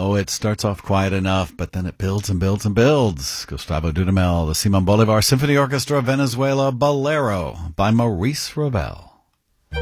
Oh, it starts off quiet enough, but then it builds and builds and builds. Gustavo Dudamel, the Simon Bolivar Symphony Orchestra, Venezuela, Bolero by Maurice Ravel.